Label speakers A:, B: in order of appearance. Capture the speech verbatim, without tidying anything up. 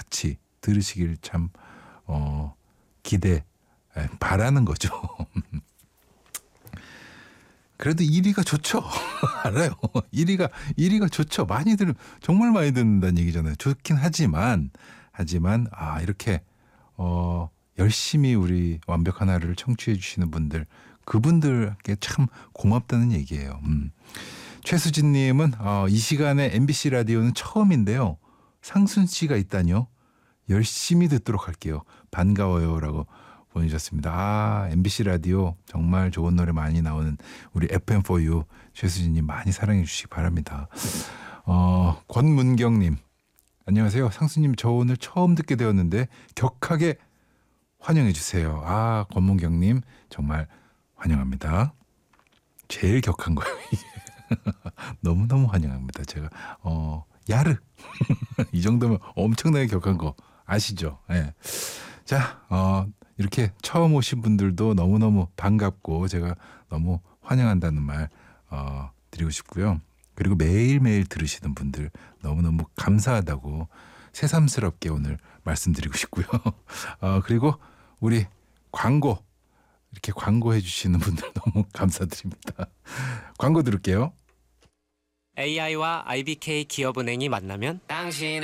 A: 같이 들으시길 참 어, 기대 에, 바라는 거죠. 그래도 일 위가 좋죠. 알아요. 일 위가 일 위가 좋죠. 많이 들으면 정말 많이 듣는다는 얘기잖아요. 좋긴 하지만 하지만 아 이렇게 어, 열심히 우리 완벽한 하루를 청취해 주시는 분들 그분들께 참 고맙다는 얘기예요. 음. 최수진님은 어, 이 시간에 엠비씨 라디오는 처음인데요. 상순 씨가 있다니요. 열심히 듣도록 할게요. 반가워요라고 보내주셨습니다. 아 엠비씨 라디오 정말 좋은 노래 많이 나오는 우리 에프엠포유 최수진님 많이 사랑해 주시기 바랍니다. 어, 권문경님 안녕하세요. 상수님 저 오늘 처음 듣게 되었는데 격하게 환영해 주세요. 아 권문경님 정말 환영합니다. 제일 격한 거예요. 너무너무 환영합니다. 제가 어 야르 이 정도면 엄청나게 격한 거 아시죠? 예. 자 어, 이렇게 처음 오신 분들도 너무너무 반갑고 제가 너무 환영한다는 말 어, 드리고 싶고요. 그리고 매일매일 들으시는 분들 너무너무 감사하다고 새삼스럽게 오늘 말씀드리고 싶고요. 어, 그리고 우리 광고 이렇게 광고해 주시는 분들 너무 감사드립니다. 광고 들을게요.
B: 에이아이와 아이비케이 기업은행이 만나면
C: 당신